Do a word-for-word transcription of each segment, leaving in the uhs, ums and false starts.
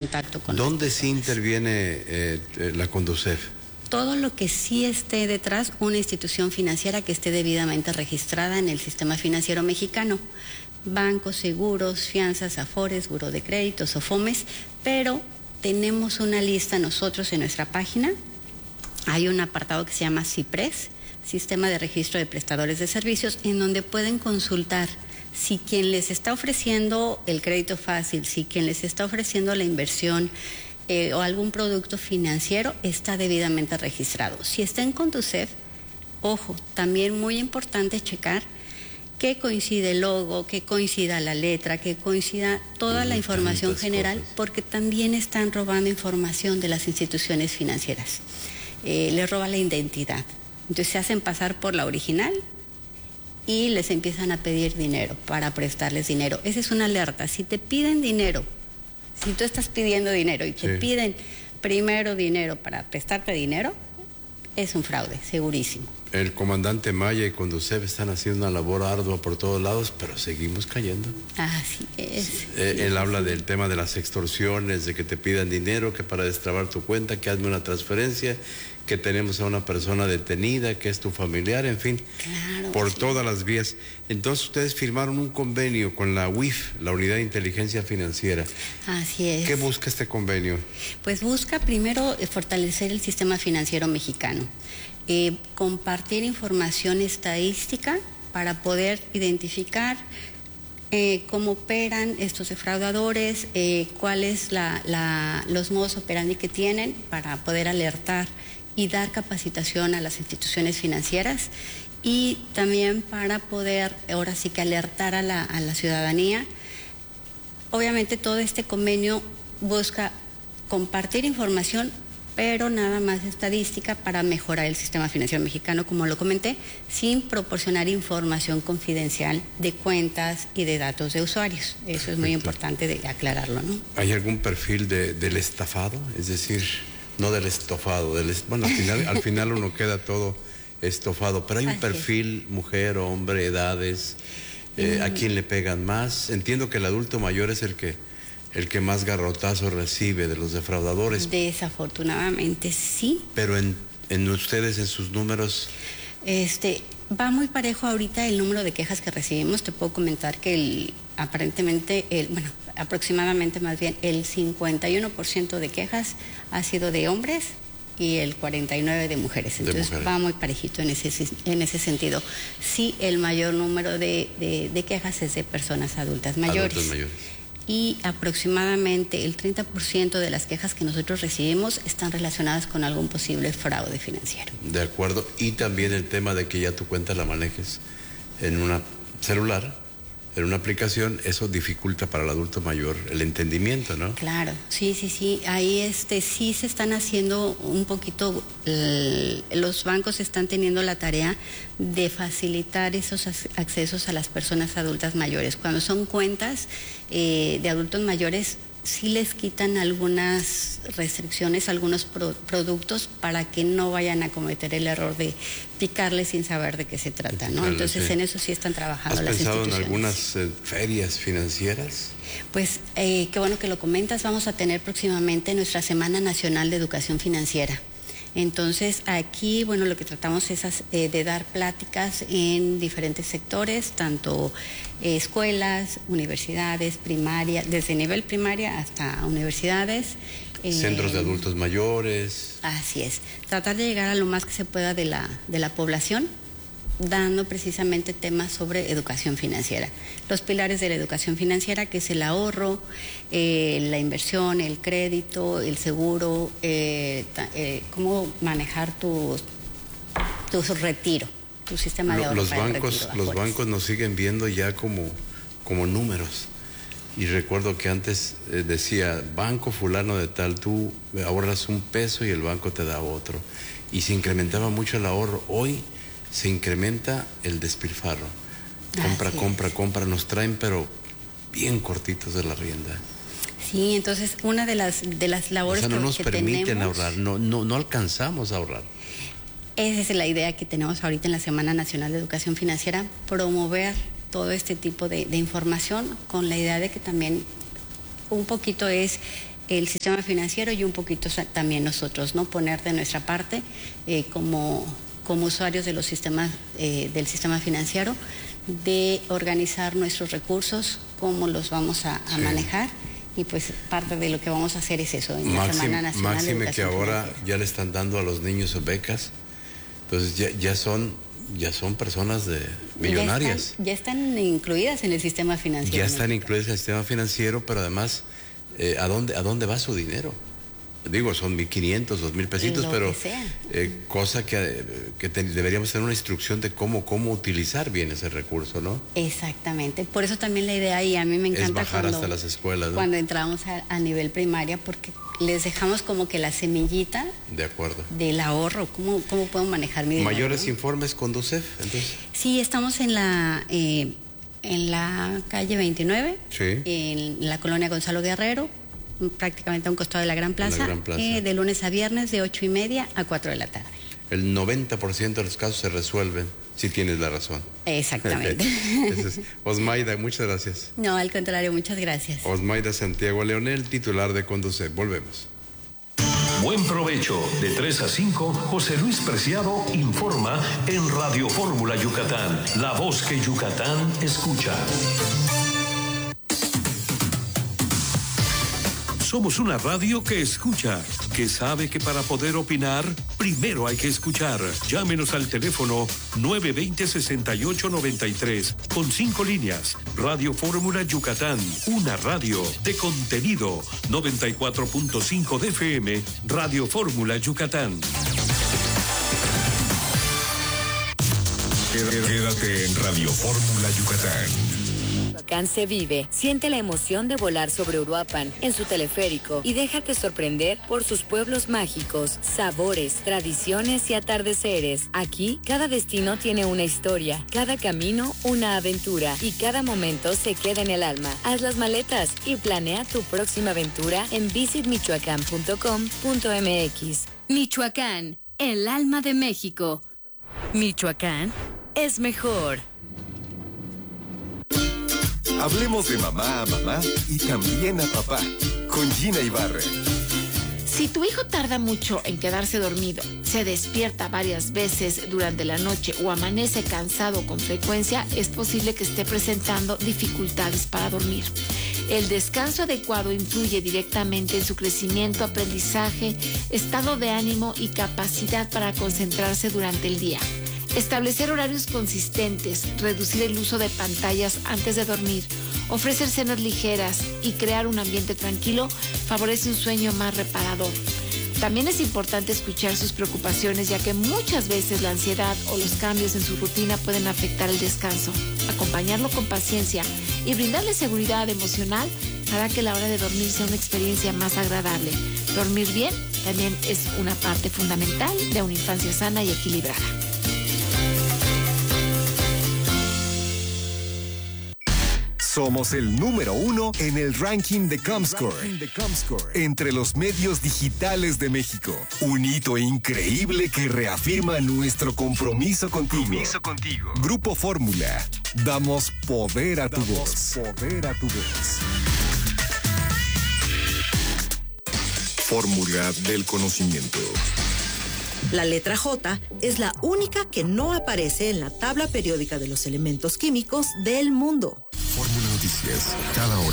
contacto con ¿Dónde sí interviene eh, la Conducef? Todo lo que sí esté detrás, una institución financiera que esté debidamente registrada en el sistema financiero mexicano. Bancos, seguros, fianzas, afores, buró de créditos, SOFOMES, pero tenemos una lista nosotros en nuestra página. Hay un apartado que se llama CIPRES, Sistema de Registro de Prestadores de Servicios, en donde pueden consultar si quien les está ofreciendo el crédito fácil, si quien les está ofreciendo la inversión eh, o algún producto financiero está debidamente registrado. Si está en Conducef, ojo, también muy importante checar que coincide el logo, que coincida la letra, que coincida toda la información general, porque también están robando información de las instituciones financieras. Eh, les roba la identidad. Entonces se hacen pasar por la original y les empiezan a pedir dinero para prestarles dinero. Esa es una alerta. Si te piden dinero, si tú estás pidiendo dinero y te sí. piden primero dinero para prestarte dinero, es un fraude, segurísimo. El comandante Maya y Conducef están haciendo una labor ardua por todos lados, pero seguimos cayendo. Así es. Sí, eh, sí, él sí. habla del tema de las extorsiones, de que te pidan dinero, que para destrabar tu cuenta, que hazme una transferencia, que tenemos a una persona detenida, que es tu familiar, en fin, claro, por sí. todas las vías. Entonces ustedes firmaron un convenio con la U I F, la Unidad de Inteligencia Financiera. Así es. ¿Qué busca este convenio? Pues busca primero fortalecer el sistema financiero mexicano, eh, compartir información estadística para poder identificar Eh, cómo operan estos defraudadores, eh, cuáles la, la, los modos operandi que tienen para poder alertar y dar capacitación a las instituciones financieras y también para poder, ahora sí que alertar a la, a la ciudadanía. Obviamente todo este convenio busca compartir información, pero nada más estadística para mejorar el sistema financiero mexicano, como lo comenté, sin proporcionar información confidencial de cuentas y de datos de usuarios. Eso Perfecto. Es muy importante de aclararlo, ¿no? ¿Hay algún perfil de, del estafado? Es decir, no del estofado, del est... bueno, al final, al final uno queda todo estofado, pero hay un perfil, mujer, hombre, edades, eh, mm. ¿a quién le pegan más? Entiendo que el adulto mayor es el que el que más garrotazo recibe de los defraudadores. Desafortunadamente sí. Pero en, en ustedes, en sus números... Este, va muy parejo ahorita el número de quejas que recibimos. Te puedo comentar que el, aparentemente, el, bueno, aproximadamente más bien el cincuenta y uno por ciento de quejas ha sido de hombres y el cuarenta y nueve por ciento de mujeres. Entonces de mujeres. Va muy parejito en ese, en ese sentido. Sí, el mayor número de, de, de quejas es de personas adultas mayores. Adultos mayores. Y aproximadamente el treinta por ciento de las quejas que nosotros recibimos están relacionadas con algún posible fraude financiero. De acuerdo. Y también el tema de que ya tu cuenta la manejes en una celular, en una aplicación, eso dificulta para el adulto mayor el entendimiento, ¿no? Claro, sí, sí, sí. Ahí este, sí se están haciendo un poquito, eh, los bancos están teniendo la tarea de facilitar esos accesos a las personas adultas mayores. Cuando son cuentas eh, de adultos mayores, sí les quitan algunas restricciones, algunos pro productos para que no vayan a cometer el error de picarle sin saber de qué se trata, ¿no? Picarle, Entonces sí. En eso sí están trabajando las instituciones. ¿Has pensado en algunas eh, ferias financieras? Pues eh, qué bueno que lo comentas. Vamos a tener próximamente nuestra Semana Nacional de Educación Financiera. Entonces aquí, bueno, lo que tratamos es eh, de dar pláticas en diferentes sectores, tanto eh, escuelas, universidades, primaria, desde nivel primaria hasta universidades. Eh, Centros de adultos mayores. Así es, tratar de llegar a lo más que se pueda de la, de la población, dando precisamente temas sobre educación financiera. Los pilares de la educación financiera, que es el ahorro, eh, la inversión, el crédito, el seguro, eh, eh, cómo manejar tu, tu retiro, tu sistema de ahorro. Los para bancos, el retiro, los bancos nos siguen viendo ya como, como números. Y recuerdo que antes eh, decía, banco fulano de tal, tú ahorras un peso y el banco te da otro. Y se incrementaba mucho el ahorro. Hoy se incrementa el despilfarro. Compra, compra, compra, nos traen pero bien cortitos de la rienda. Sí, entonces una de las de las labores o sea, no que, nos que permiten tenemos, ahorrar, no, no, no alcanzamos a ahorrar. Esa es la idea que tenemos ahorita en la Semana Nacional de Educación Financiera, promover todo este tipo de, de información con la idea de que también un poquito es el sistema financiero y un poquito también nosotros, ¿no? Poner de nuestra parte eh, como, como usuarios de los sistemas, eh, del sistema financiero, de organizar nuestros recursos, cómo los vamos a, a sí. manejar. Y pues parte de lo que vamos a hacer es eso, en la Máxime, Semana Nacional máxime de Educación que ahora Financiera. Ya le están dando a los niños becas, entonces ya, ya son ya son personas de millonarias. Ya están, ya están incluidas en el sistema financiero. Ya están incluidas en el sistema financiero, pero además, eh, ¿a dónde a dónde va su dinero? Digo, son mil quinientos, dos mil pesitos, Lo pero que sea. Eh, cosa que, que te, deberíamos tener una instrucción de cómo, cómo utilizar bien ese recurso, ¿no? Exactamente, por eso también la idea, y a mí me encanta es bajar cuando, hasta las escuelas, ¿no? Cuando entramos a, a nivel primaria, porque les dejamos como que la semillita de acuerdo. Del ahorro, cómo, cómo puedo manejar mi dinero. ¿Mayores ¿no? informes con DUCEF, entonces? Sí, estamos en la... Eh, en la calle veintinueve, sí. En la colonia Gonzalo Guerrero, prácticamente a un costado de la Gran Plaza, la Gran Plaza. Eh, de lunes a viernes de ocho y media a cuatro de la tarde. El noventa por ciento de los casos se resuelven, si tienes la razón. Exactamente. Es, Osmaida, muchas gracias. No, al contrario, muchas gracias. Osmaida Santiago Leonel, titular de Conducef. Volvemos. Buen provecho. De tres a cinco, José Luis Preciado informa en Radio Fórmula Yucatán, la voz que Yucatán escucha. Somos una radio que escucha, que sabe que para poder opinar, primero hay que escuchar. Llámenos al teléfono nueve veinte, sesenta y ocho noventa y tres, con cinco líneas. Radio Fórmula Yucatán, una radio de contenido. noventa y cuatro punto cinco de F M, Radio Fórmula Yucatán. Quédate en Radio Fórmula Yucatán. Michoacán se vive. Siente la emoción de volar sobre Uruapan en su teleférico y déjate sorprender por sus pueblos mágicos, sabores, tradiciones y atardeceres. Aquí, cada destino tiene una historia, cada camino una aventura y cada momento se queda en el alma. Haz las maletas y planea tu próxima aventura en visit michoacán punto com punto m x. Michoacán, el alma de México. Michoacán es mejor. Hablemos de mamá a mamá y también a papá, con Gina Ibarra. Si tu hijo tarda mucho en quedarse dormido, se despierta varias veces durante la noche o amanece cansado con frecuencia, es posible que esté presentando dificultades para dormir. El descanso adecuado influye directamente en su crecimiento, aprendizaje, estado de ánimo y capacidad para concentrarse durante el día. Establecer horarios consistentes, reducir el uso de pantallas antes de dormir, ofrecer cenas ligeras y crear un ambiente tranquilo favorece un sueño más reparador. También es importante escuchar sus preocupaciones, ya que muchas veces la ansiedad o los cambios en su rutina pueden afectar el descanso. Acompañarlo con paciencia y brindarle seguridad emocional hará que la hora de dormir sea una experiencia más agradable. Dormir bien también es una parte fundamental de una infancia sana y equilibrada. Somos el número uno en el ranking de Comscore, entre los medios digitales de México. Un hito increíble que reafirma nuestro compromiso contigo. Compromiso contigo. Grupo Fórmula. Damos poder a tu voz. Poder a tu voz. Fórmula del conocimiento. La letra J es la única que no aparece en la tabla periódica de los elementos químicos del mundo. Fórmula Noticias, cada hora.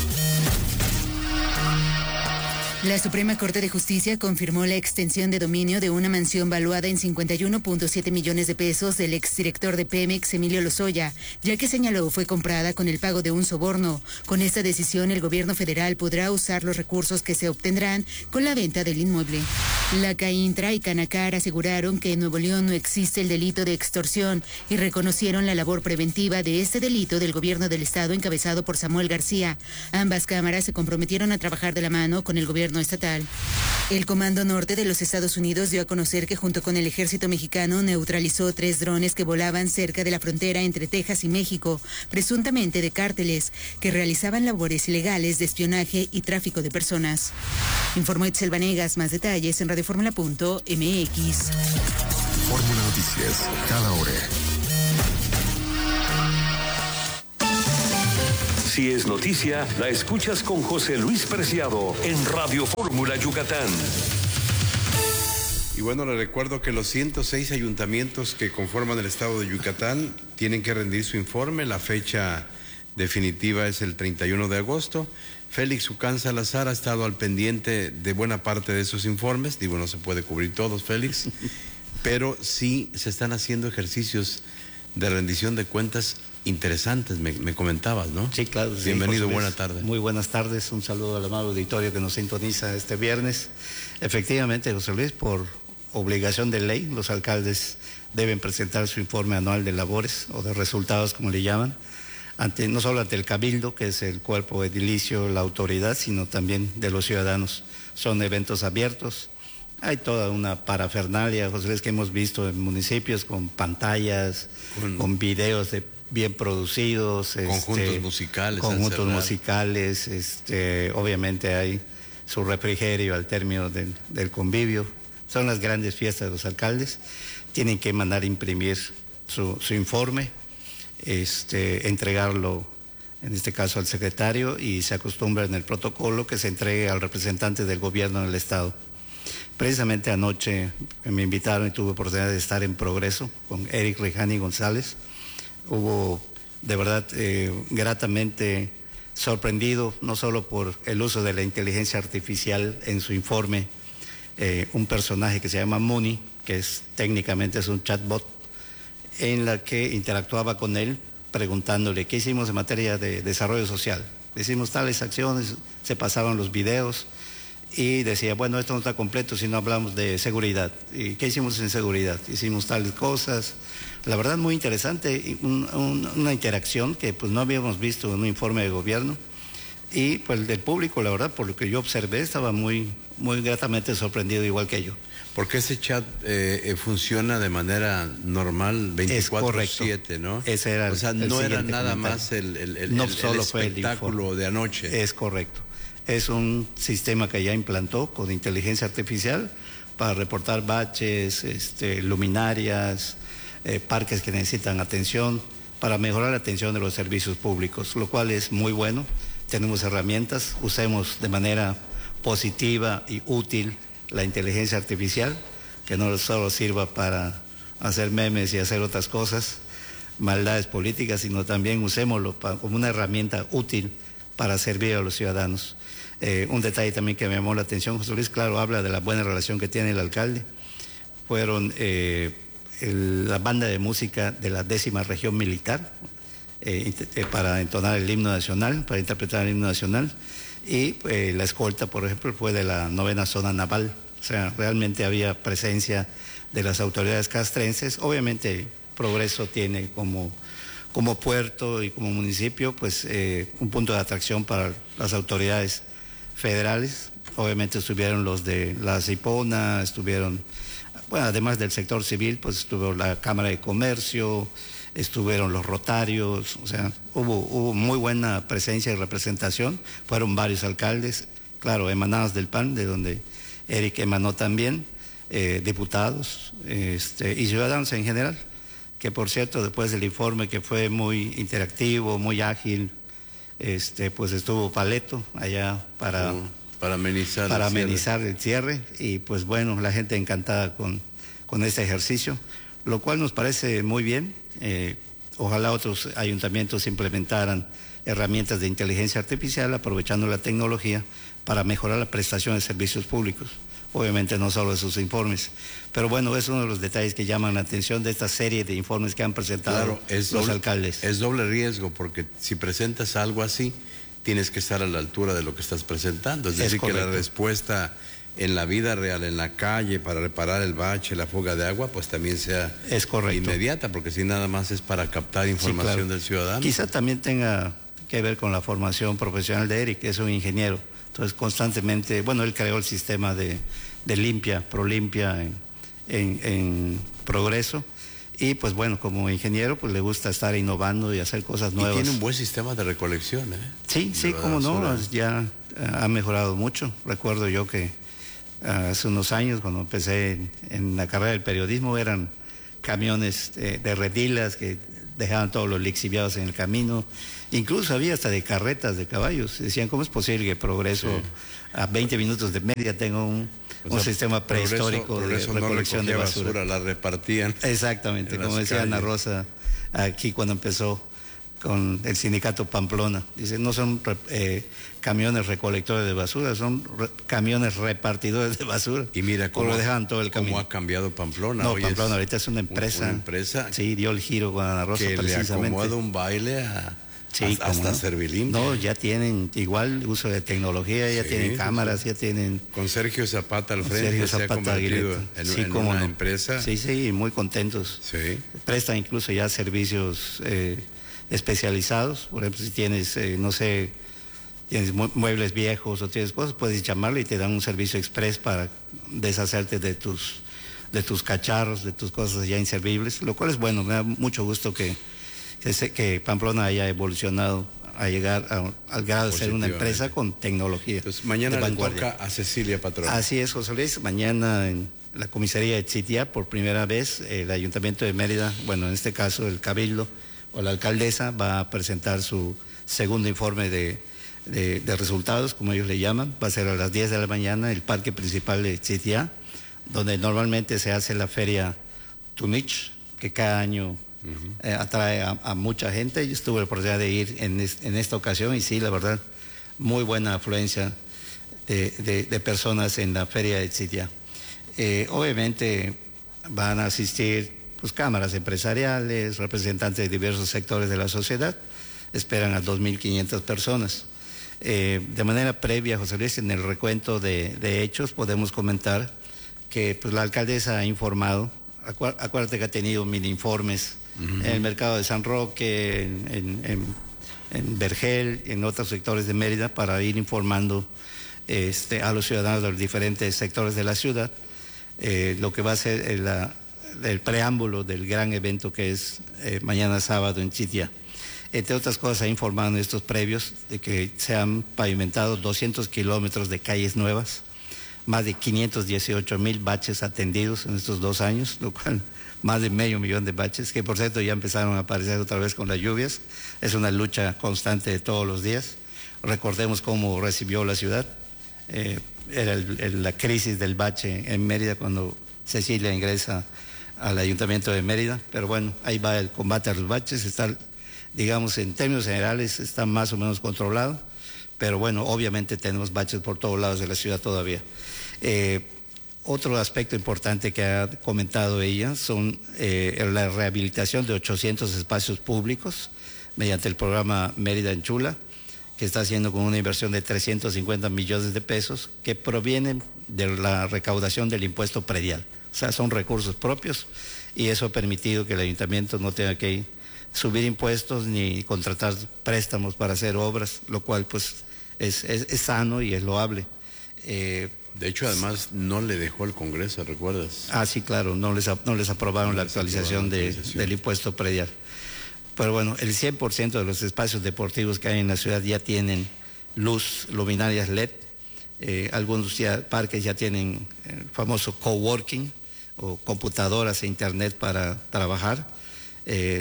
La Suprema Corte de Justicia confirmó la extensión de dominio de una mansión valuada en cincuenta y uno punto siete millones de pesos del exdirector de Pemex, Emilio Lozoya, ya que señaló fue comprada con el pago de un soborno. Con esta decisión, el gobierno federal podrá usar los recursos que se obtendrán con la venta del inmueble. La CAINTRA y Canacar aseguraron que en Nuevo León no existe el delito de extorsión y reconocieron la labor preventiva de este delito del gobierno del estado encabezado por Samuel García. Ambas cámaras se comprometieron a trabajar de la mano con el gobierno estatal. El Comando Norte de los Estados Unidos dio a conocer que junto con el ejército mexicano neutralizó tres drones que volaban cerca de la frontera entre Texas y México, presuntamente de cárteles, que realizaban labores ilegales de espionaje y tráfico de personas. Informó Itzel Vanegas, más detalles en radio fórmula punto m x. Fórmula Noticias, cada hora. Si es noticia, la escuchas con José Luis Preciado en Radio Fórmula Yucatán. Y bueno, le recuerdo que los ciento seis ayuntamientos que conforman el estado de Yucatán tienen que rendir su informe. La fecha definitiva es el treinta y uno de agosto. Félix Ucán Salazar ha estado al pendiente de buena parte de esos informes. Digo, no se puede cubrir todos, Félix, pero sí se están haciendo ejercicios de rendición de cuentas interesantes, me, me comentabas, ¿no? Sí, claro. Bienvenido, sí, buena tarde. Muy buenas tardes, un saludo al amable auditorio que nos sintoniza este viernes. Efectivamente, José Luis, por obligación de ley, los alcaldes deben presentar su informe anual de labores o de resultados, como le llaman, ante, no solo ante el Cabildo, que es el cuerpo edilicio, la autoridad, sino también de los ciudadanos. Son eventos abiertos. Hay toda una parafernalia, José Luis, que hemos visto en municipios con pantallas, con, con videos de bien producidos, conjuntos este, musicales, conjuntos musicales, este, obviamente hay su refrigerio al término del, del convivio. Son las grandes fiestas de los alcaldes. Tienen que mandar imprimir su, su informe, este, entregarlo, en este caso al secretario, y se acostumbra en el protocolo que se entregue al representante del gobierno en el estado. Precisamente anoche me invitaron y tuve oportunidad de estar en Progreso con Eric Rejani González. Hubo, de verdad, eh, gratamente sorprendido, no solo por el uso de la inteligencia artificial en su informe, eh, un personaje que se llama Muni, que es técnicamente es un chatbot, en la que interactuaba con él preguntándole qué hicimos en materia de desarrollo social. Hicimos tales acciones, se pasaban los videos y decía, bueno, esto no está completo si no hablamos de seguridad. ¿Y qué hicimos en seguridad? Hicimos tales cosas. La verdad, muy interesante, un, un, una interacción que pues no habíamos visto en un informe de gobierno. Y pues del público, la verdad, por lo que yo observé, estaba muy, muy gratamente sorprendido, igual que yo. Porque ese chat eh, funciona de manera normal veinticuatro siete, ¿no? Ese era el, o sea, el no era nada comentario. más el, el, el, no el, solo el fue espectáculo el de anoche. Es correcto. Es un sistema que ya implantó con inteligencia artificial para reportar baches, este, luminarias, eh, parques que necesitan atención, para mejorar la atención de los servicios públicos, lo cual es muy bueno. Tenemos herramientas, usemos de manera positiva y útil la inteligencia artificial, que no solo sirva para hacer memes y hacer otras cosas, maldades políticas, sino también usémoslo para, como una herramienta útil para servir a los ciudadanos. Eh, un detalle también que me llamó la atención, José Luis, claro, habla de la buena relación que tiene el alcalde. Fueron eh, el, la banda de música de la décima región militar eh, eh, para entonar el himno nacional, para interpretar el himno nacional, y eh, la escolta, por ejemplo, fue de la novena zona naval. O sea, realmente había presencia de las autoridades castrenses. Obviamente, Progreso tiene como, como puerto y como municipio, pues eh, un punto de atracción para las autoridades federales. Obviamente estuvieron los de la Cipona, estuvieron, bueno, además del sector civil, pues estuvo la Cámara de Comercio, estuvieron los Rotarios, o sea, hubo, hubo muy buena presencia y representación. Fueron varios alcaldes, claro, emanados del P A N, de donde Eric emanó también, eh, diputados este, y ciudadanos en general, que por cierto, después del informe que fue muy interactivo, muy ágil, este, pues estuvo Paleto allá para, uh, para amenizar, para el, amenizar cierre. el cierre, y pues bueno, la gente encantada con, con este ejercicio, lo cual nos parece muy bien. Eh, ojalá otros ayuntamientos implementaran herramientas de inteligencia artificial aprovechando la tecnología para mejorar la prestación de servicios públicos. Obviamente no solo de sus informes, pero bueno, es uno de los detalles que llaman la atención de esta serie de informes que han presentado claro, es los doble, alcaldes. Es doble riesgo, porque si presentas algo así, tienes que estar a la altura de lo que estás presentando. Es, es decir, correcto. Que la respuesta en la vida real, en la calle, para reparar el bache, la fuga de agua, pues también sea es correcto. inmediata, porque si nada más es para captar información sí, claro. del ciudadano. Quizá también tenga que ver con la formación profesional de Eric, que es un ingeniero. Entonces, constantemente, bueno, él creó el sistema de, de limpia, prolimpia en, en, en Progreso. Y pues bueno, como ingeniero, pues le gusta estar innovando y hacer cosas nuevas. Y tiene un buen sistema de recolección, ¿eh? Sí, sí, cómo no, ya uh, ha mejorado mucho. Recuerdo yo que uh, hace unos años, cuando empecé en, en la carrera del periodismo, eran camiones eh, de redilas que dejaban todos los lixiviados en el camino. Incluso había hasta de carretas de caballos. Decían, ¿cómo es posible que Progreso sí. a veinte minutos de Mérida tenga un, o sea, un sistema prehistórico Progreso, Progreso de recolección no de basura. basura? La repartían. Exactamente, como decía calles. Ana Rosa aquí cuando empezó con el sindicato Pamplona. Dice, no son eh, camiones recolectores de basura, son re camiones repartidores de basura. Y mira cómo, lo dejan todo el camino. cómo ha cambiado Pamplona. No, Hoy Pamplona es ahorita es una empresa. Una empresa. Sí, dio el giro con Ana Rosa que precisamente. le acomoda un baile a... Sí, hasta, hasta no. Servilimpia. No, ya tienen igual uso de tecnología, ya sí, tienen cámaras, sí. ya tienen... Con Sergio Zapata al frente Sergio se Zapata ha convertido en, sí, en una no. empresa. Sí, sí, muy contentos. Sí. Prestan incluso ya servicios eh, especializados. Por ejemplo, si tienes, eh, no sé, tienes muebles viejos o tienes cosas, puedes llamarle y te dan un servicio express para deshacerte de tus, de tus cacharros, de tus cosas ya inservibles, lo cual es bueno, me da mucho gusto que... Que, se, que Pamplona haya evolucionado a llegar a, al grado de ser una empresa con tecnología. Entonces, mañana le toca a Cecilia Patrón. Así es, José Luis. Mañana en la comisaría de Xitia, por primera vez, el Ayuntamiento de Mérida, bueno, en este caso el Cabildo o la alcaldesa, va a presentar su segundo informe de, de, de resultados, como ellos le llaman. Va a ser a las diez de la mañana, el parque principal de Xitia, donde normalmente se hace la feria Tunich, que cada año... Uh-huh. eh, atrae a, a mucha gente. Yo tuve la oportunidad de ir en, es, en esta ocasión y sí, la verdad, muy buena afluencia de, de, de personas en la feria de Xitia. Eh, obviamente van a asistir pues, cámaras empresariales, representantes de diversos sectores de la sociedad, esperan a dos mil quinientas personas. Eh, de manera previa, José Luis, en el recuento de, de hechos podemos comentar que pues, la alcaldesa ha informado, acu acuérdate que ha tenido mil informes uh-huh. en el mercado de San Roque, en, en, en, en Vergel, en otros sectores de Mérida, para ir informando este, a los ciudadanos de los diferentes sectores de la ciudad eh, lo que va a ser el, la, el preámbulo del gran evento que es eh, mañana sábado en Xitia. Entre otras cosas, ha informado en estos previos de que se han pavimentado doscientos kilómetros de calles nuevas, más de quinientos dieciocho mil baches atendidos en estos dos años, lo cual más de medio millón de baches, que por cierto ya empezaron a aparecer otra vez con las lluvias. Es una lucha constante de todos los días. Recordemos cómo recibió la ciudad. Eh, era el, el, la crisis del bache en Mérida cuando Cecilia ingresa al Ayuntamiento de Mérida, pero bueno, ahí va el combate a los baches. Está, digamos, en términos generales está más o menos controlado, pero bueno, obviamente tenemos baches por todos lados de la ciudad todavía. Eh, otro aspecto importante que ha comentado ella son eh, la rehabilitación de ochocientos espacios públicos mediante el programa Mérida en Chula, que está haciendo con una inversión de trescientos cincuenta millones de pesos que provienen de la recaudación del impuesto predial. O sea, son recursos propios y eso ha permitido que el ayuntamiento no tenga que subir impuestos ni contratar préstamos para hacer obras, lo cual pues es, es, es sano y es loable. Eh, de hecho, además, no le dejó el Congreso, ¿recuerdas? Ah, sí, claro, no les, no les aprobaron no la, les actualización aprobaron de, la actualización del impuesto predial. Pero bueno, el cien por ciento de los espacios deportivos que hay en la ciudad ya tienen luz, luminarias L E D. Eh, algunos ya, parques ya tienen el famoso coworking o computadoras e internet para trabajar. Eh,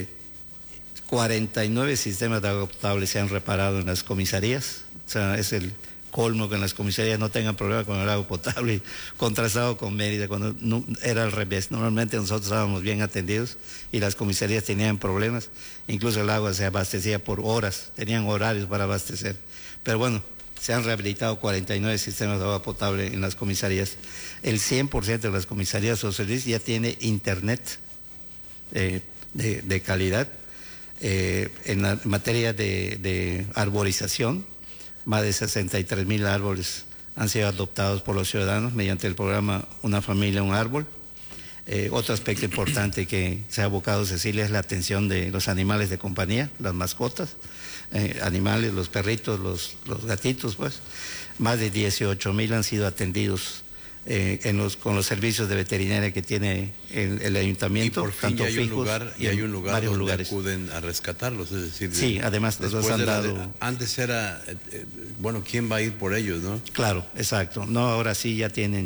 cuarenta y nueve sistemas de agua potable se han reparado en las comisarías. O sea, es el colmo que en las comisarías no tengan problema con el agua potable, contrastado con Mérida, cuando no, era al revés. Normalmente nosotros estábamos bien atendidos y las comisarías tenían problemas. Incluso el agua se abastecía por horas, tenían horarios para abastecer. Pero bueno, se han rehabilitado cuarenta y nueve sistemas de agua potable en las comisarías. El cien por ciento de las comisarías sociales ya tiene internet eh, de, de calidad. Eh, en la materia de, de arborización, más de sesenta y tres mil árboles han sido adoptados por los ciudadanos mediante el programa Una Familia, un Árbol. Eh, otro aspecto importante que se ha abocado Cecilia es la atención de los animales de compañía, las mascotas, eh, animales, los perritos, los, los gatitos, pues. Más de dieciocho mil han sido atendidos eh, en los, con los servicios de veterinaria que tiene el, el ayuntamiento. Y por fin tanto hay, fijos un lugar, y hay un lugar varios donde lugares. acuden a rescatarlos, es decir... Sí, además los han de la, dado... de, antes era, eh, bueno, ¿quién va a ir por ellos, no? Claro, exacto. No, ahora sí ya tienen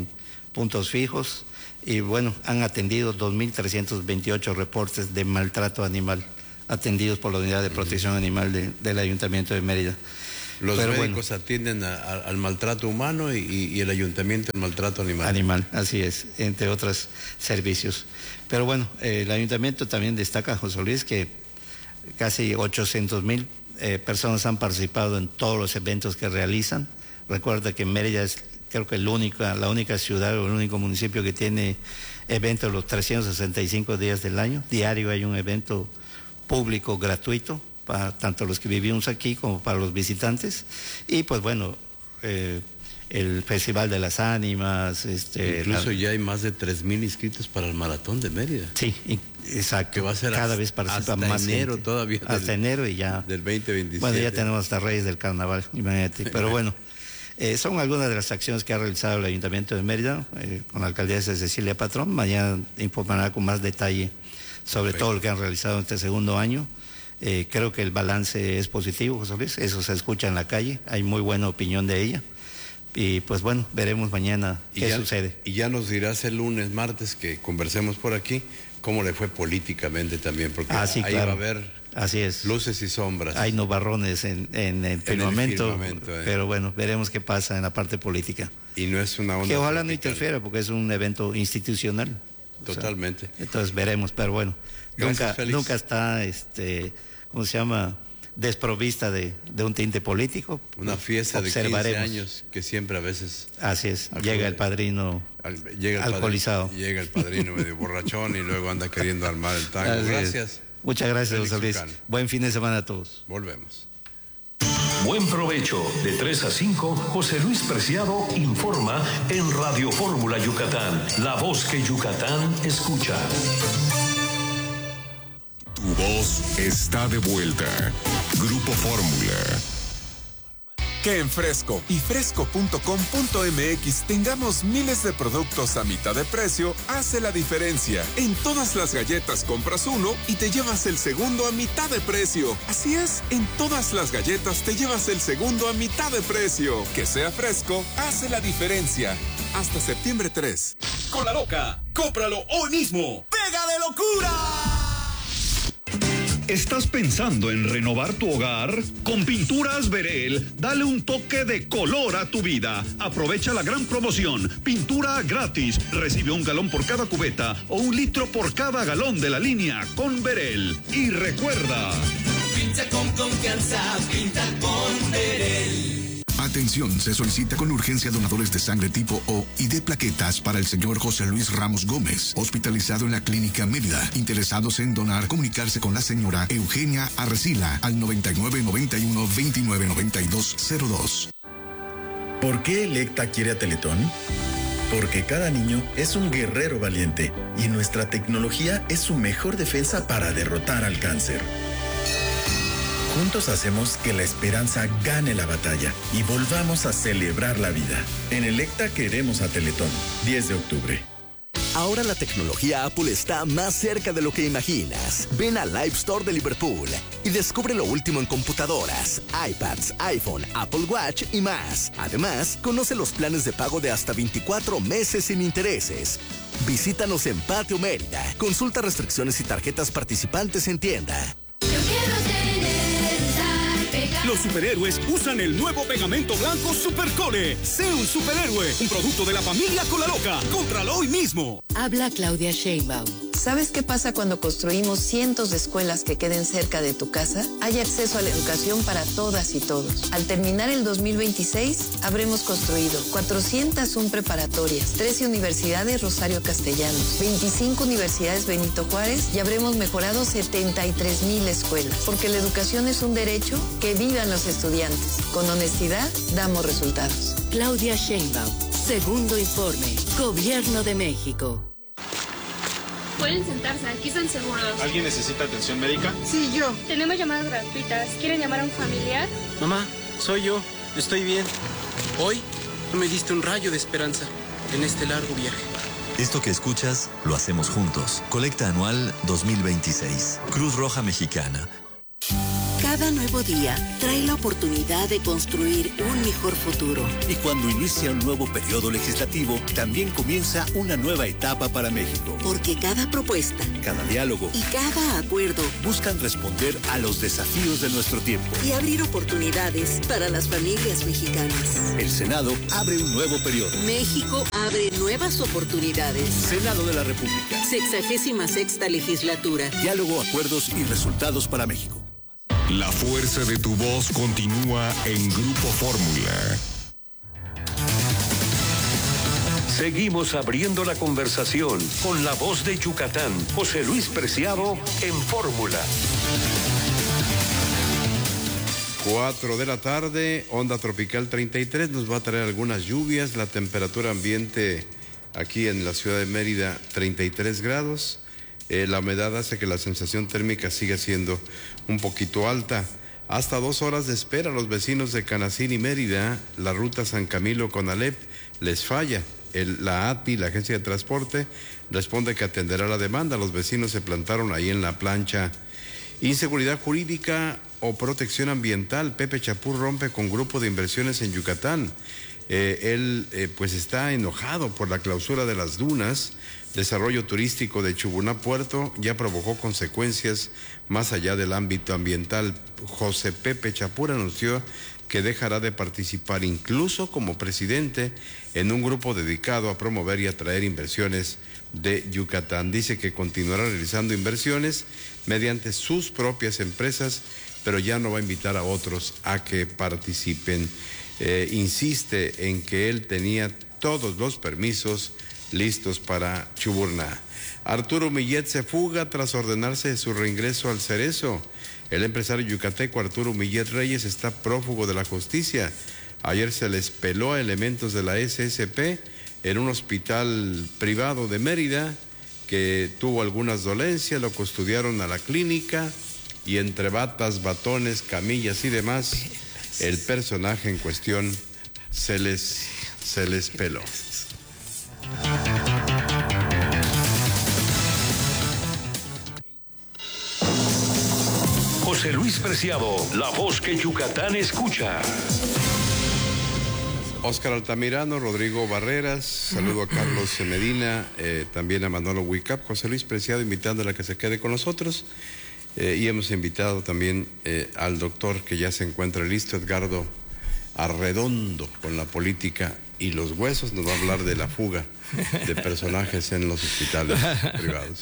puntos fijos y bueno, han atendido dos mil trescientos veintiocho reportes de maltrato animal atendidos por la Unidad de Protección Animal de, del Ayuntamiento de Mérida. Los Pero médicos bueno, atienden a, a, al maltrato humano y, y el ayuntamiento al maltrato animal. Animal, así es, entre otros servicios. Pero bueno, eh, el ayuntamiento también destaca, José Luis, que casi ochocientos mil eh, personas han participado en todos los eventos que realizan. Recuerda que Mérida es, creo que el único, la única ciudad o el único municipio que tiene eventos los trescientos sesenta y cinco días del año. Diario hay un evento público gratuito para tanto los que vivimos aquí como para los visitantes. Y pues bueno, eh, el Festival de las Ánimas. Este, Incluso la... ya hay más de tres mil inscritos para el Maratón de Mérida. Sí, exacto. Que va a ser cada hasta, vez participa hasta más enero gente. todavía. Hasta del, enero y ya. Del veinte veintisiete. Bueno, ya tenemos hasta Reyes del Carnaval, imagínate. Pero bueno, eh, son algunas de las acciones que ha realizado el Ayuntamiento de Mérida eh, con la alcaldesa Cecilia Patrón. Mañana informará con más detalle sobre Perfecto. todo lo que han realizado en este segundo año. Eh, creo que el balance es positivo, José Luis, eso se escucha en la calle, hay muy buena opinión de ella. Y pues bueno, veremos mañana qué ya, sucede. Y ya nos dirás el lunes, martes, que conversemos por aquí, cómo le fue políticamente también, porque ah, sí, ahí claro. va a haber Así es. luces y sombras. Hay nubarrones en, en el firmamento, en el firmamento eh. pero bueno, veremos qué pasa en la parte política. Y no es una onda que ojalá tropical. no interfiera, porque es un evento institucional. Totalmente. O sea, entonces veremos, pero bueno, Gracias, nunca, Félix. nunca está, este, ¿cómo se llama?, desprovista de, de un tinte político. Una fiesta de quince años que siempre a veces... Así es, llega el padrino al, llega el alcoholizado. Padrino, llega el padrino medio borrachón y luego anda queriendo armar el tango. Así Gracias. Es. Muchas gracias, José Luis. Buen fin de semana a todos. Volvemos. Buen provecho. De tres a cinco, José Luis Preciado informa en Radio Fórmula Yucatán, la voz que Yucatán escucha. Tu voz está de vuelta. Grupo Fórmula. Que en Fresco y fresco punto com punto m x tengamos miles de productos a mitad de precio hace la diferencia. En todas las galletas compras uno y te llevas el segundo a mitad de precio. Así es, en todas las galletas te llevas el segundo a mitad de precio. Que sea Fresco hace la diferencia. Hasta septiembre tres. Con la loca, cómpralo hoy mismo. ¡Pega de locura! ¿Estás pensando en renovar tu hogar? Con Pinturas Verel, dale un toque de color a tu vida. Aprovecha la gran promoción. Pintura gratis. Recibe un galón por cada cubeta o un litro por cada galón de la línea con Verel. Y recuerda... Pinta con confianza, pinta con Verel. Atención, se solicita con urgencia donadores de sangre tipo O y de plaquetas para el señor José Luis Ramos Gómez, hospitalizado en la Clínica Mérida. Interesados en donar, comunicarse con la señora Eugenia Arrecila al noventa y nueve noventa y uno veintinueve noventa y dos cero dos. ¿Por qué Electa quiere a Teletón? Porque cada niño es un guerrero valiente y nuestra tecnología es su mejor defensa para derrotar al cáncer. Juntos hacemos que la esperanza gane la batalla y volvamos a celebrar la vida. En Electa queremos a Teletón. diez de octubre. Ahora la tecnología Apple está más cerca de lo que imaginas. Ven al Live Store de Liverpool y descubre lo último en computadoras, iPads, iPhone, Apple Watch y más. Además, conoce los planes de pago de hasta veinticuatro meses sin intereses. Visítanos en Patio Mérida. Consulta restricciones y tarjetas participantes en tienda. Los superhéroes usan el nuevo pegamento blanco Supercole. Sé un superhéroe, un producto de la familia Cola Loca. Cómpralo hoy mismo. Habla Claudia Sheinbaum. ¿Sabes qué pasa cuando construimos cientos de escuelas que queden cerca de tu casa? Hay acceso a la educación para todas y todos. Al terminar el dos mil veintiséis, habremos construido cuatrocientas una preparatorias, trece universidades Rosario Castellanos, veinticinco universidades Benito Juárez y habremos mejorado setenta y tres mil escuelas. Porque la educación es un derecho, que vivan los estudiantes. Con honestidad, damos resultados. Claudia Sheinbaum. Segundo informe. Gobierno de México. Pueden sentarse, aquí están seguros. ¿Alguien necesita atención médica? Sí, yo. Tenemos llamadas gratuitas. ¿Quieren llamar a un familiar? Mamá, soy yo. Estoy bien. Hoy me diste un rayo de esperanza en este largo viaje. Esto que escuchas, lo hacemos juntos. Colecta anual dos mil veintiséis. Cruz Roja Mexicana. Cada Cada nuevo día trae la oportunidad de construir un mejor futuro. Y cuando inicia un nuevo periodo legislativo, también comienza una nueva etapa para México. Porque cada propuesta, cada diálogo y cada acuerdo buscan responder a los desafíos de nuestro tiempo y abrir oportunidades para las familias mexicanas. El Senado abre un nuevo periodo. México abre nuevas oportunidades. Senado de la República. Sexagésima sexta legislatura. Diálogo, acuerdos y resultados para México. La fuerza de tu voz continúa en Grupo Fórmula. Seguimos abriendo la conversación con la voz de Yucatán, José Luis Preciado, en Fórmula. cuatro de la tarde, onda tropical treinta y tres, nos va a traer algunas lluvias, la temperatura ambiente aquí en la ciudad de Mérida treinta y tres grados, eh, la humedad hace que la sensación térmica siga siendo un poquito alta. Hasta dos horas de espera, los vecinos de Canacín y Mérida, la ruta San Camilo con Alep, les falla. El, la A T I, la Agencia de Transporte, responde que atenderá la demanda. Los vecinos se plantaron ahí en la plancha. Inseguridad jurídica o protección ambiental. Pepe Chapur rompe con grupo de inversiones en Yucatán. Eh, él eh, pues está enojado por la clausura de las dunas. Desarrollo turístico de Chubuná Puerto ya provocó consecuencias más allá del ámbito ambiental. José Pepe Chapur anunció que dejará de participar incluso como presidente en un grupo dedicado a promover y atraer inversiones de Yucatán. Dice que continuará realizando inversiones mediante sus propias empresas, pero ya no va a invitar a otros a que participen. Eh, insiste en que él tenía todos los permisos listos para Chuburná. Arturo Millet se fuga tras ordenarse su reingreso al Cerezo. El empresario yucateco Arturo Millet Reyes está prófugo de la justicia. Ayer se les peló a elementos de la S S P en un hospital privado de Mérida que tuvo algunas dolencias, lo custodiaron a la clínica y entre batas, batones, camillas y demás, el personaje en cuestión se les, se les peló. José Luis Preciado, la voz que Yucatán escucha. Óscar Altamirano, Rodrigo Barreras, saludo a Carlos Medina, eh, también a Manolo Huicap, José Luis Preciado, invitándole a que se quede con nosotros. Eh, y hemos invitado también eh, al doctor que ya se encuentra listo, Edgardo Arredondo, con la política y los huesos. Nos va a hablar de la fuga de personajes en los hospitales privados.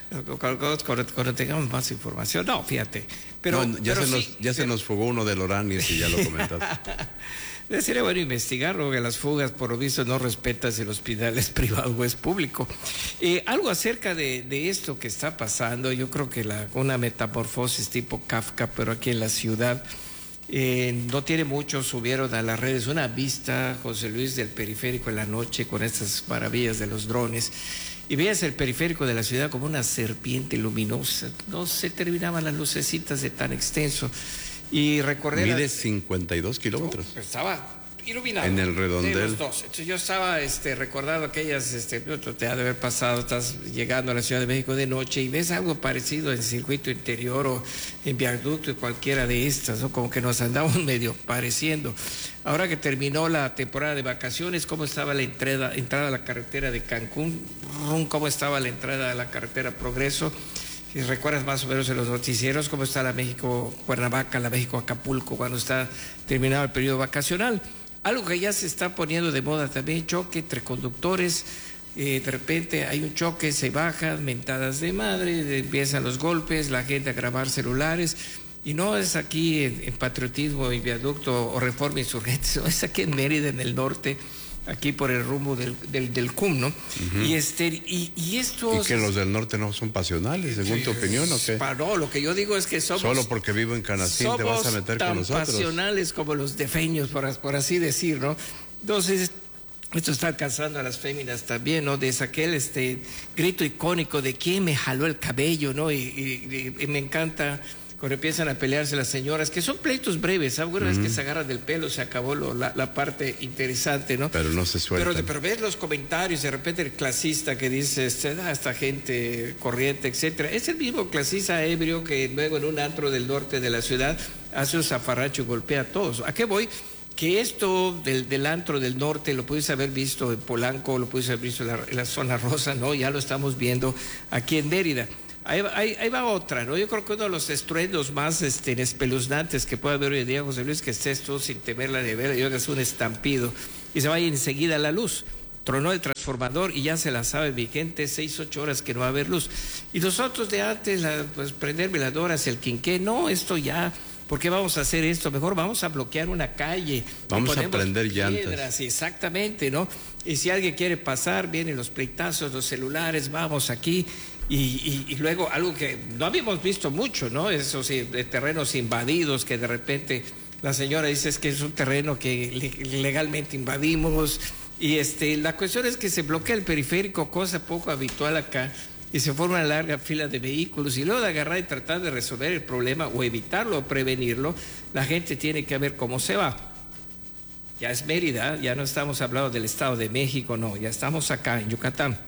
Cuando, cuando tengamos más información, no, fíjate. Pero, no, ya pero se, sí, nos, ya pero... se nos fugó uno del Oranis y ya lo comentaste. Sería bueno investigarlo, que las fugas, por lo visto, no respetan si el hospital es privado o es público. Eh, algo acerca de, de esto que está pasando, yo creo que la, una metamorfosis tipo Kafka, pero aquí en la ciudad, eh, no tiene mucho, subieron a las redes una vista, José Luis, del periférico en la noche con estas maravillas de los drones. Y veías el periférico de la ciudad como una serpiente luminosa, no se terminaban las lucecitas de tan extenso. Y recorrer... Mide cincuenta y dos kilómetros. No, estaba iluminado. En el redondel. De los dos. Entonces yo estaba este, recordando aquellas, este, te ha de haber pasado, estás llegando a la Ciudad de México de noche y ves algo parecido en circuito interior o en viaducto y cualquiera de estas, ¿no? Como que nos andamos medio pareciendo. Ahora que terminó la temporada de vacaciones, ¿cómo estaba la entrada, entrada a la carretera de Cancún? ¿Cómo estaba la entrada a la carretera Progreso? Si recuerdas más o menos en los noticieros cómo está la México-Cuernavaca, la México-Acapulco cuando está terminado el periodo vacacional. Algo que ya se está poniendo de moda también, choque entre conductores, eh, de repente hay un choque, se bajan, mentadas de madre, empiezan los golpes, la gente a grabar celulares, y no es aquí en, en Patriotismo y Viaducto o Reforma Insurgente, no es aquí en Mérida, en el norte, aquí por el rumbo del, del, del C U M, ¿no? Uh-huh. Y este y, y estos... ¿Y que los del norte no son pasionales, según sí, tu opinión, o qué? No, lo que yo digo es que somos... Solo porque vivo en Canacín te vas a meter con nosotros. Somos tan pasionales como los defeños, por, por así decir, ¿no? Entonces, esto está alcanzando a las féminas también, ¿no? Desde aquel este, grito icónico de quién me jaló el cabello, ¿no? Y, y, y, y me encanta... cuando empiezan a pelearse las señoras, que son pleitos breves, ¿sabes? Una vez uh-huh. que se agarran del pelo, se acabó lo, la, la parte interesante, ¿no? Pero no se sueltan. Pero, pero ves los comentarios, de repente el clasista que dice, este, ah, esta gente corriente, etcétera. Es el mismo clasista ebrio que luego en un antro del norte de la ciudad hace un zafarracho y golpea a todos. ¿A qué voy? Que esto del, del antro del norte lo pudiste haber visto en Polanco, lo pudiste haber visto en la, en la zona rosa, ¿no? Ya lo estamos viendo aquí en Mérida. Ahí, ahí, ahí va otra, ¿no? Yo creo que uno de los estruendos más este, espeluznantes que puede haber hoy en día, José Luis, que estés tú sin temer la nevera, yo que es un estampido y se vaya enseguida la luz. Tronó el transformador y ya se la sabe mi gente, seis, ocho horas que no va a haber luz. Y nosotros de antes, la, pues prender veladoras, el quinqué, no, esto ya, ¿por qué vamos a hacer esto? Mejor vamos a bloquear una calle. Vamos a prender llantas. Piedras, exactamente, ¿no? Y si alguien quiere pasar, vienen los pleitazos, los celulares, vamos aquí. Y, y, y luego algo que no habíamos visto mucho, ¿no? Esos de terrenos invadidos que de repente la señora dice es que es un terreno que legalmente invadimos. Y este, la cuestión es que se bloquea el periférico, cosa poco habitual acá, y se forma una larga fila de vehículos, y luego de agarrar y tratar de resolver el problema o evitarlo o prevenirlo, la gente tiene que ver cómo se va. Ya es Mérida, ya no estamos hablando del Estado de México, no, ya estamos acá en Yucatán.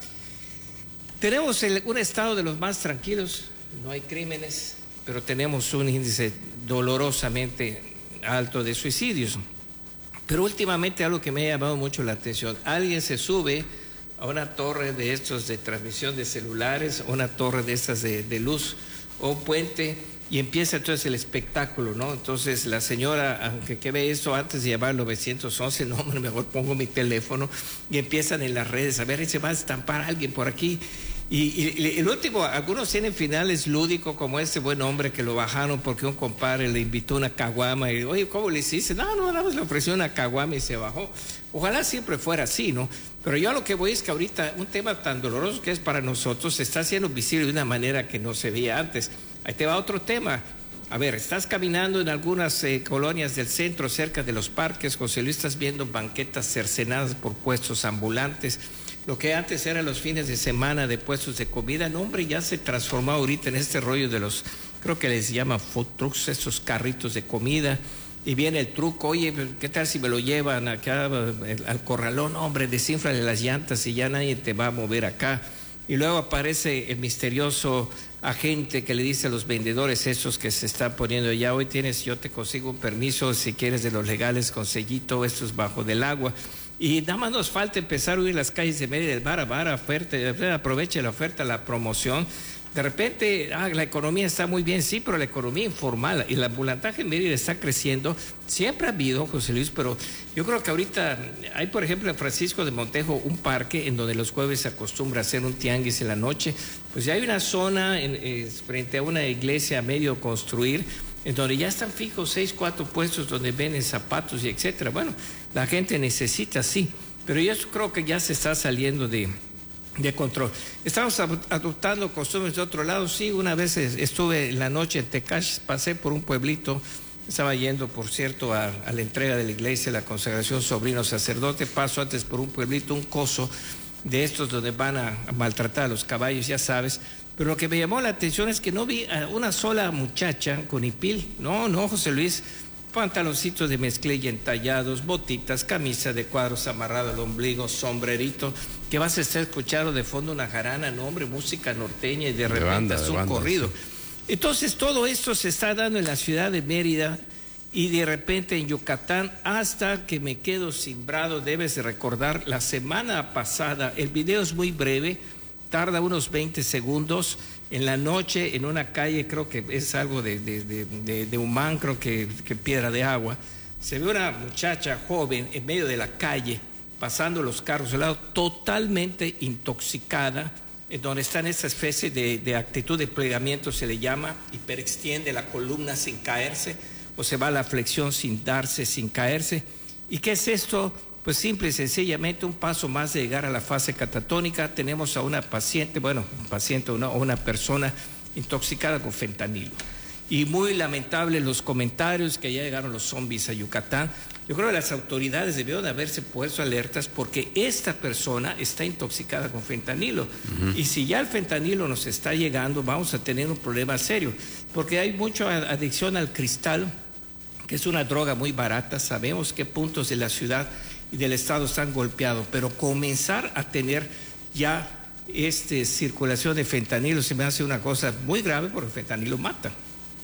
Tenemos el, un estado de los más tranquilos, no hay crímenes, pero tenemos un índice dolorosamente alto de suicidios. Pero últimamente algo que me ha llamado mucho la atención, alguien se sube a una torre de estos de transmisión de celulares, una torre de estas de, de luz o un puente, y empieza entonces el espectáculo, ¿no? Entonces la señora, aunque que ve esto antes de llamar al nueve once, no, mejor pongo mi teléfono, y empiezan en las redes, a ver, se va a estampar alguien por aquí. Y, y, y el último, algunos tienen finales lúdicos, como este buen hombre que lo bajaron porque un compadre le invitó una caguama y, oye, ¿cómo le hiciste? No, no, nada más le ofreció una caguama y se bajó. Ojalá siempre fuera así, ¿no? Pero yo a lo que voy es que ahorita un tema tan doloroso que es para nosotros se está haciendo visible de una manera que no se veía antes. Ahí te va otro tema. A ver, estás caminando en algunas eh, colonias del centro, cerca de los parques, José Luis, estás viendo banquetas cercenadas por puestos ambulantes. Lo que antes eran los fines de semana de puestos de comida, no, hombre, ya se transformó ahorita en este rollo de los, creo que les llama food trucks, esos carritos de comida, y viene el truco, oye, ¿qué tal si me lo llevan acá al corralón? Hombre, desinflale las llantas y ya nadie te va a mover acá. Y luego aparece el misterioso agente que le dice a los vendedores esos que se están poniendo ya, hoy tienes, yo te consigo un permiso, si quieres de los legales con sellito, esto es bajo del agua. Y nada más nos falta empezar a huir las calles de Mérida, el bar a bar, oferta, aproveche la oferta, la promoción. De repente, ah, la economía está muy bien, sí, pero la economía informal y el ambulantaje en Mérida está creciendo. Siempre ha habido, José Luis, pero yo creo que ahorita hay, por ejemplo, en Francisco de Montejo, un parque en donde los jueves se acostumbra a hacer un tianguis en la noche. Pues ya hay una zona en, eh, frente a una iglesia a medio construir, en donde ya están fijos seis, cuatro puestos donde venden zapatos y etcétera. Bueno, la gente necesita, sí, pero yo creo que ya se está saliendo de, de control. Estamos adoptando costumbres de otro lado, sí, una vez estuve en la noche en Tecash, pasé por un pueblito, estaba yendo, por cierto, a, a la entrega de la iglesia, la consagración sobrino sacerdote, paso antes por un pueblito, un coso de estos donde van a, a maltratar a los caballos, ya sabes. Pero lo que me llamó la atención es que no vi a una sola muchacha con hipil. No, no, José Luis, pantaloncitos de mezclilla entallados, botitas, camisa de cuadros amarrado al ombligo, sombrerito, que vas a estar escuchando de fondo una jarana, no, hombre, música norteña y de repente banda, es un banda, corrido. Sí. Entonces todo esto se está dando en la ciudad de Mérida y de repente en Yucatán, hasta que me quedo cimbrado. Debes de recordar, la semana pasada, el video es muy breve, tarda unos veinte segundos, en la noche en una calle, creo que es algo de, de, de, de, de Humán, creo que, que Piedra de Agua, se ve una muchacha joven en medio de la calle, pasando los carros al lado, totalmente intoxicada, en donde está en esta especie de, de actitud de plegamiento, se le llama, hiperextiende la columna sin caerse, o se va a la flexión sin darse, sin caerse. ¿Y qué es esto? Pues simple y sencillamente un paso más de llegar a la fase catatónica. Tenemos a una paciente, bueno, un paciente o una, una persona intoxicada con fentanilo. Y muy lamentable los comentarios que ya llegaron los zombies a Yucatán. Yo creo que las autoridades debieron de haberse puesto alertas porque esta persona está intoxicada con fentanilo. Uh-huh. Y si ya el fentanilo nos está llegando, vamos a tener un problema serio. Porque hay mucha adicción al cristal, que es una droga muy barata. Sabemos qué puntos de la ciudad y del estado están golpeados, pero comenzar a tener ya este, circulación de fentanilo se me hace una cosa muy grave porque el fentanilo mata.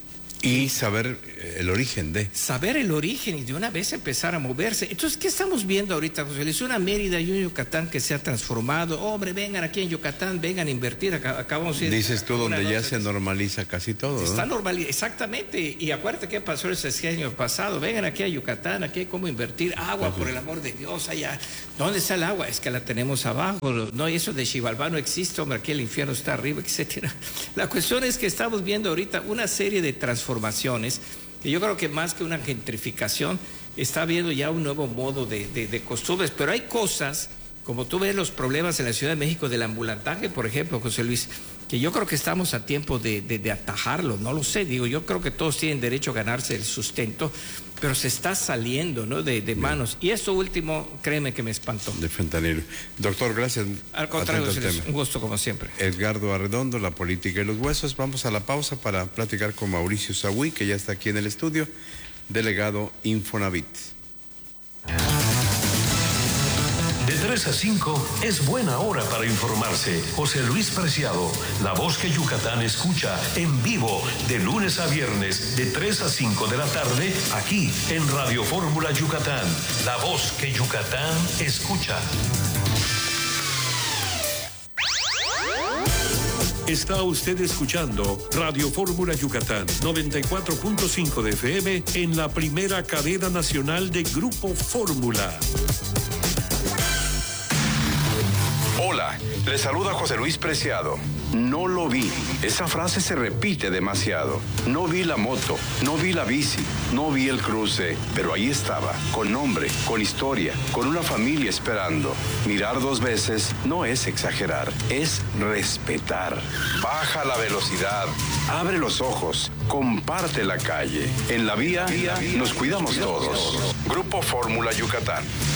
Y saber el origen de. Saber el origen y de una vez empezar a moverse. Entonces, ¿qué estamos viendo ahorita, José Luis? Una Mérida y un Yucatán que se ha transformado. Hombre, vengan aquí en Yucatán, vengan a invertir. Acabamos de ir. Dices tú, donde ya se normaliza casi todo, ¿no? Está normalizado, exactamente. Y acuérdate qué pasó ese año pasado. Vengan aquí a Yucatán, aquí hay cómo invertir. Agua, uh-huh. por el amor de Dios, allá. ¿Dónde está el agua? Es que la tenemos abajo. No, eso de Xibalbá no existe, hombre, aquí el infierno está arriba, etcétera. La cuestión es que estamos viendo ahorita una serie de transformaciones que yo creo que más que una gentrificación está habiendo ya un nuevo modo de, de, de costumbres, pero hay cosas, como tú ves los problemas en la Ciudad de México del ambulantaje, por ejemplo, José Luis, que yo creo que estamos a tiempo de, de, de atajarlo, no lo sé, digo, yo creo que todos tienen derecho a ganarse el sustento, pero se está saliendo, ¿no?, de, de manos. Y esto último, créeme que me espantó. De fentanilo. Doctor, gracias. Al contrario, un gusto como siempre. Edgardo Arredondo, La Política y los Huesos. Vamos a la pausa para platicar con Mauricio Sagüí, que ya está aquí en el estudio, delegado Infonavit. De tres a cinco es buena hora para informarse. José Luis Preciado, la voz que Yucatán escucha en vivo de lunes a viernes de tres a cinco de la tarde aquí en Radio Fórmula Yucatán. La voz que Yucatán escucha. Está usted escuchando Radio Fórmula Yucatán noventa y cuatro punto cinco de F M en la primera cadena nacional de Grupo Fórmula. Hola, le saluda José Luis Preciado. No lo vi. Esa frase se repite demasiado. No vi la moto, no vi la bici, no vi el cruce, pero ahí estaba, con nombre, con historia, con una familia esperando. Mirar dos veces no es exagerar, es respetar. Baja la velocidad, abre los ojos, comparte la calle. En la vía, nos cuidamos todos. Grupo Fórmula Yucatán.